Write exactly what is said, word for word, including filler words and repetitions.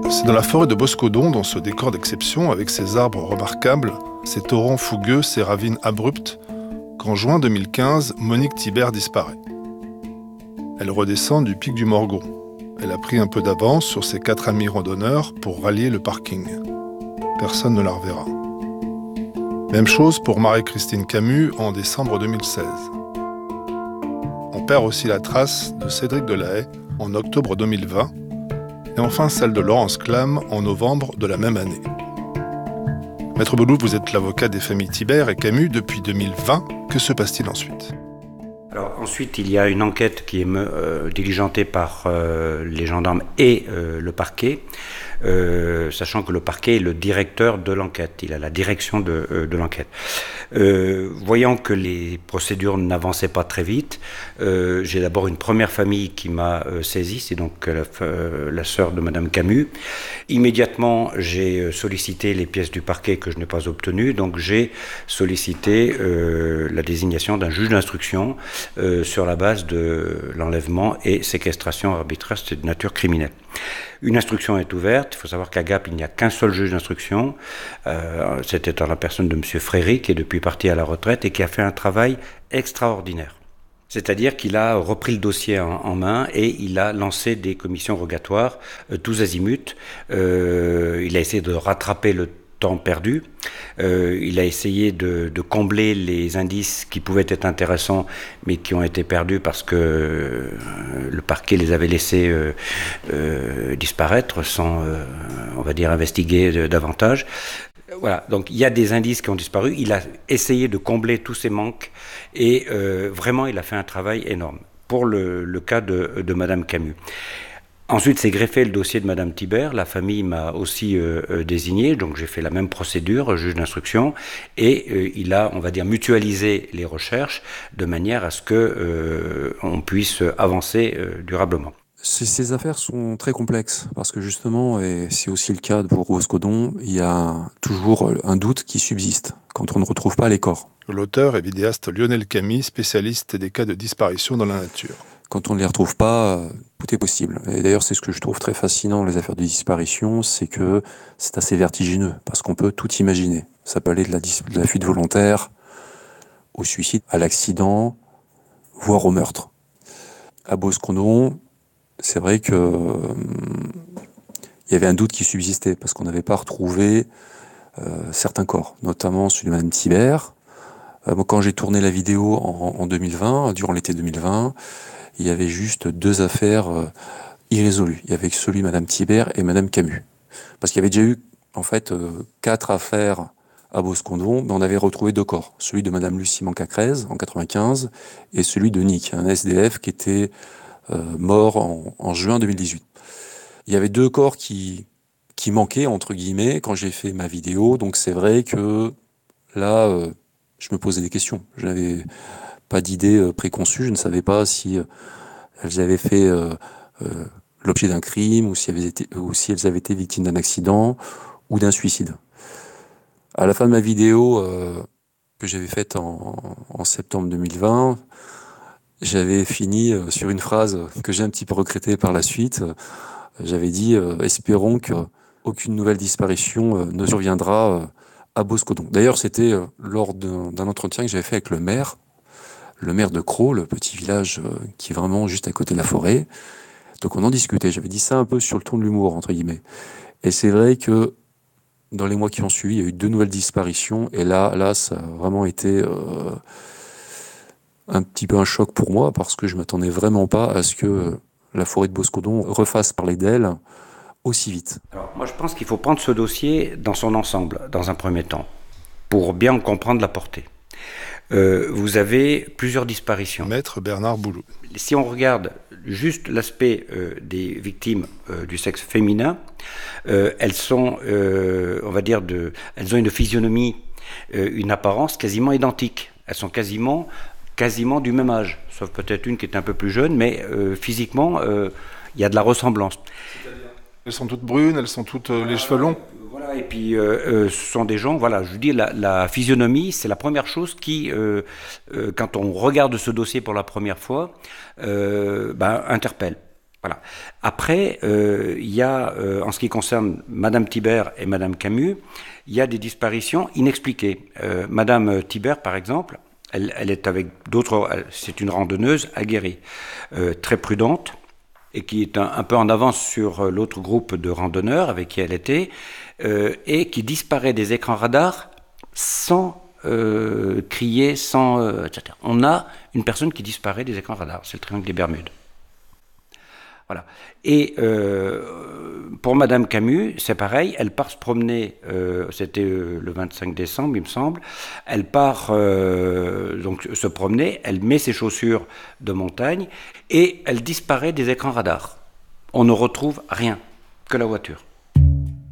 C'est dans la forêt de Boscodon, dans ce décor d'exception, avec ses arbres remarquables, ses torrents fougueux, ses ravines abruptes, qu'en juin deux mille quinze, Monique Thibert disparaît. Elle redescend du pic du Morgon. Elle a pris un peu d'avance sur ses quatre amis randonneurs pour rallier le parking. Personne ne la reverra. Même chose pour Marie-Christine Camus en décembre deux mille seize. On perd aussi la trace de Cédric Delahaye en octobre deux mille vingt et enfin celle de Laurence Clam en novembre de la même année. Maître Bouloud, vous êtes l'avocat des familles Thibert et Camus depuis deux mille vingt. Que se passe-t-il ensuite ? Alors ensuite, il y a une enquête qui est euh, diligentée par euh, les gendarmes et euh, le parquet, euh, sachant que le parquet est le directeur de l'enquête, il a la direction de, euh, de l'enquête. Euh, voyant que les procédures n'avançaient pas très vite, euh, j'ai d'abord une première famille qui m'a euh, saisi, c'est donc la, euh, la sœur de Madame Camus. Immédiatement, j'ai sollicité les pièces du parquet que je n'ai pas obtenues, donc j'ai sollicité euh, la désignation d'un juge d'instruction Euh, sur la base de l'enlèvement et séquestration arbitraire, c'est de nature criminelle. Une instruction est ouverte. Il faut savoir qu'à Gap, il n'y a qu'un seul juge d'instruction. Euh, c'était en la personne de M. Fréry, qui est depuis parti à la retraite et qui a fait un travail extraordinaire. C'est-à-dire qu'il a repris le dossier en, en main et il a lancé des commissions rogatoires, euh, tous azimuts. Euh, il a essayé de rattraper le temps perdu. Euh, il a essayé de, de combler les indices qui pouvaient être intéressants, mais qui ont été perdus parce que euh, le parquet les avait laissés euh, euh, disparaître sans, euh, on va dire, investiguer de, davantage. Voilà, donc il y a des indices qui ont disparu. Il a essayé de combler tous ces manques et euh, vraiment, il a fait un travail énorme pour le, le cas de, de Madame Camus. Ensuite, s'est greffé le dossier de Madame Thibert. La famille m'a aussi euh, euh, désigné, donc j'ai fait la même procédure, juge d'instruction, et euh, il a, on va dire, mutualisé les recherches de manière à ce que euh, on puisse avancer euh, durablement. Ces, ces affaires sont très complexes parce que justement, et c'est aussi le cas pour Boscodon, il y a toujours un doute qui subsiste quand on ne retrouve pas les corps. L'auteur est vidéaste Lionel Camille, spécialiste des cas de disparition dans la nature. Quand on ne les retrouve pas, tout est possible. Et d'ailleurs, c'est ce que je trouve très fascinant dans les affaires de disparition, c'est que c'est assez vertigineux, parce qu'on peut tout imaginer. Ça peut aller de la, dis- de la fuite volontaire, au suicide, à l'accident, voire au meurtre. À Boscodon, c'est vrai que euh, il y avait un doute qui subsistait, parce qu'on n'avait pas retrouvé euh, certains corps, notamment celui de Madame Thibert. Euh, moi, quand j'ai tourné la vidéo en, en deux mille vingt, durant l'été deux mille vingt, il y avait juste deux affaires euh, irrésolues. Il y avait celui de Madame Thibert et Madame Camus. Parce qu'il y avait déjà eu, en fait, euh, quatre affaires à Boscodon, mais on avait retrouvé deux corps. Celui de Madame Lucie Mancacrez, en quatre-vingt-quinze, et celui de Nick, un S D F qui était euh, mort en, en juin deux mille dix-huit. Il y avait deux corps qui, qui manquaient, entre guillemets, quand j'ai fait ma vidéo. Donc c'est vrai que là, euh, je me posais des questions. Je n'avais pas d'idée euh, préconçue. Je ne savais pas si euh, elles avaient fait euh, euh, l'objet d'un crime ou si, elles étaient, ou si elles avaient été victimes d'un accident ou d'un suicide. À la fin de ma vidéo euh, que j'avais faite en, en septembre deux mille vingt, j'avais fini euh, sur une phrase que j'ai un petit peu regrettée par la suite. J'avais dit euh, « Espérons qu'aucune nouvelle disparition euh, ne surviendra euh, à Boscodon ». D'ailleurs, c'était euh, lors d'un, d'un entretien que j'avais fait avec le maire, le maire de Crau, le petit village euh, qui est vraiment juste à côté de la forêt. Donc on en discutait, j'avais dit ça un peu sur le ton de l'humour, entre guillemets. Et c'est vrai que dans les mois qui ont suivi, il y a eu deux nouvelles disparitions, et là, là ça a vraiment été euh, un petit peu un choc pour moi, parce que je ne m'attendais vraiment pas à ce que la forêt de Boscodon refasse parler d'elle aussi vite. Alors, moi je pense qu'il faut prendre ce dossier dans son ensemble, dans un premier temps, pour bien en comprendre la portée. Euh, vous avez plusieurs disparitions. Maître Bernard Bouloud. Si on regarde juste l'aspect euh, des victimes euh, du sexe féminin, euh, elles sont, euh, on va dire, de, elles ont une physionomie, euh, une apparence quasiment identique. Elles sont quasiment, quasiment du même âge, sauf peut-être une qui est un peu plus jeune, mais euh, physiquement, euh, il y a de la ressemblance. Elles sont toutes brunes, elles sont toutes euh, les cheveux longs. Voilà, et puis euh, euh, ce sont des gens, voilà, je dis la, la physionomie, c'est la première chose qui, euh, euh, quand on regarde ce dossier pour la première fois, euh, ben, interpelle. Voilà. Après, euh, il y a, euh, en ce qui concerne Madame Thibert et Madame Camus, il y a des disparitions inexpliquées. Euh, Madame Thibert, par exemple, elle, elle est avec d'autres, c'est une randonneuse aguerrie, euh, très prudente, et qui est un, un peu en avance sur l'autre groupe de randonneurs avec qui elle était, euh, et qui disparaît des écrans radars sans euh, crier, sans, euh, et cetera. On a une personne qui disparaît des écrans radars, c'est le triangle des Bermudes. Voilà. Et euh, pour Madame Camus, c'est pareil, elle part se promener, euh, c'était euh, le vingt-cinq décembre, il me semble, elle part euh, donc se promener, elle met ses chaussures de montagne et elle disparaît des écrans radars. On ne retrouve rien, que la voiture.